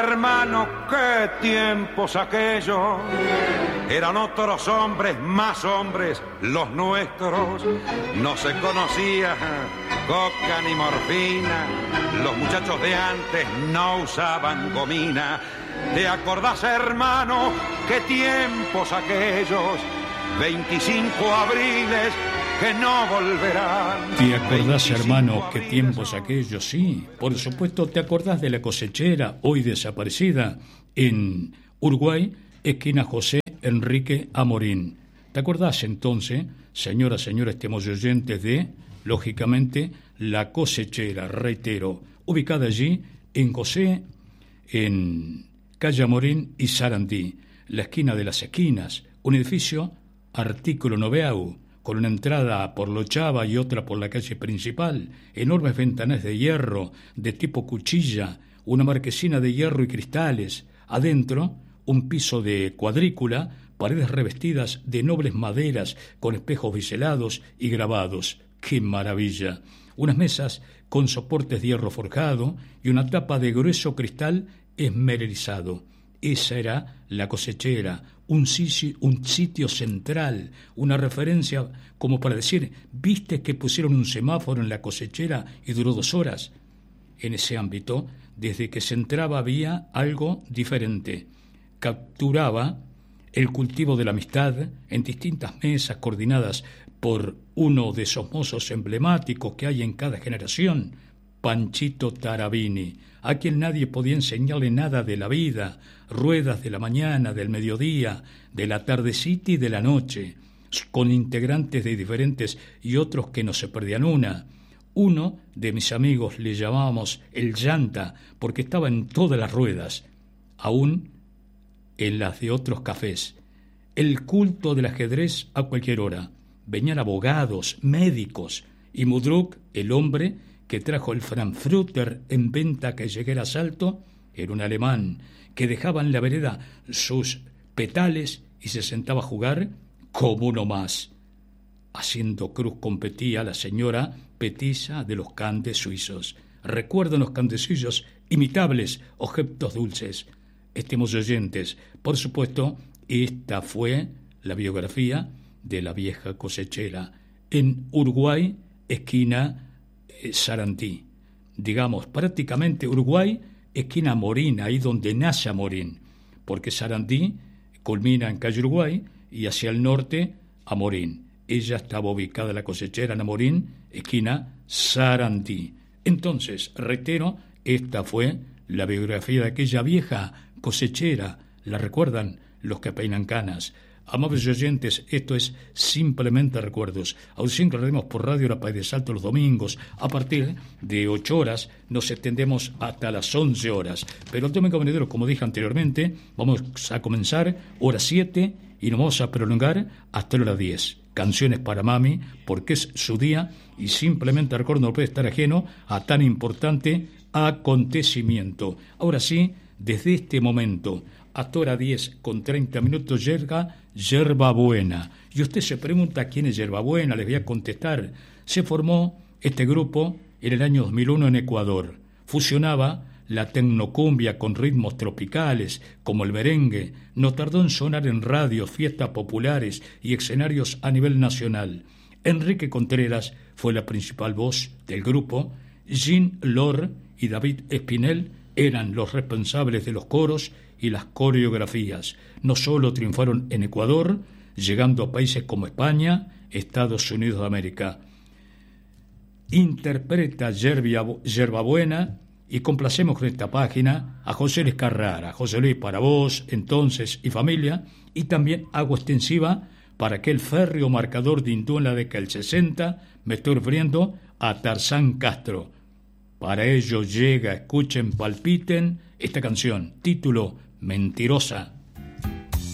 Hermano, qué tiempos aquellos, eran otros hombres, más hombres los nuestros, no se conocía coca ni morfina, los muchachos de antes no usaban gomina. ¿Te acordás, hermano, qué tiempos aquellos, 25 abriles que no volverán? ¿Te acordás, hermano, qué tiempos aquellos? Sí, por supuesto. ¿Te acordás de la cosechera, hoy desaparecida, en Uruguay, esquina José Enrique Amorín? ¿Te acordás entonces, señoras, señores, estemos oyentes de, lógicamente, la cosechera, reitero, ubicada allí en José, en calle Amorín y Sarandí, la esquina de las esquinas, un edificio, artículo 9A, con una entrada por Lochava y otra por la calle principal, enormes ventanas de hierro de tipo cuchilla, una marquesina de hierro y cristales, adentro un piso de cuadrícula, paredes revestidas de nobles maderas con espejos biselados y grabados. ¡Qué maravilla! Unas mesas con soportes de hierro forjado y una tapa de grueso cristal esmerilizado. Esa era la cosechera, un sitio central, una referencia como para decir, ¿viste que pusieron un semáforo en la cosechera y duró 2 horas? En ese ámbito, desde que se entraba había algo diferente. Capturaba el cultivo de la amistad en distintas mesas coordinadas por uno de esos mozos emblemáticos que hay en cada generación, Panchito Tarabini, a quien nadie podía enseñarle nada de la vida, ruedas de la mañana, del mediodía, de la tardecita y de la noche, con integrantes de diferentes y otros que no se perdían una. Uno de mis amigos le llamábamos el llanta, porque estaba en todas las ruedas, aún en las de otros cafés. El culto del ajedrez a cualquier hora. Venían abogados, médicos, y Mudruk, el hombre que trajo el Frankfurter en venta que lleguera a Salto, era un alemán que dejaba en la vereda sus petales y se sentaba a jugar como uno más. Haciendo cruz competía la señora petiza de los cantes suizos. Recuerdan los cantecillos imitables, objetos dulces. Estemos oyentes, por supuesto, esta fue la biografía de la vieja cosechera en Uruguay, esquina Sarandí, digamos prácticamente Uruguay, esquina Amorín, ahí donde nace Amorín, porque Sarandí culmina en calle Uruguay y hacia el norte Amorín. Ella estaba ubicada en la cosechera en Amorín, esquina Sarandí. Entonces, reitero, esta fue la biografía de aquella vieja cosechera. ¿La recuerdan los que peinan canas? Amables oyentes, esto es simplemente recuerdos. Audición que haremos por Radio La Paz de Salto los domingos. A partir de 8 horas nos extendemos hasta las 11 horas. Pero el domingo venidero, como dije anteriormente, vamos a comenzar hora 7 y nos vamos a prolongar hasta la hora 10. Canciones para mami, porque es su día y simplemente recuerdo no puede estar ajeno a tan importante acontecimiento. Ahora sí, desde este momento hasta hora 10 con 30 minutos llega Yerba Buena. Y usted se pregunta quién es Yerba Buena, les voy a contestar. Se formó este grupo en el año 2001 en Ecuador. Fusionaba la tecnocumbia con ritmos tropicales como el merengue. No tardó en sonar en radios, fiestas populares y escenarios a nivel nacional. Enrique Contreras fue la principal voz del grupo. Jean Lor y David Espinel eran los responsables de los coros y las coreografías. No solo triunfaron en Ecuador, llegando a países como España, Estados Unidos de América. Interpreta Yerba Buena y complacemos con esta página a José Luis Carrara. José Luis, para vos, entonces, y familia, y también hago extensiva para aquel férreo marcador de Hindú en la década del 60, me estoy refiriendo a Tarzán Castro. Para ello llega, escuchen, palpiten esta canción, título Mentirosa.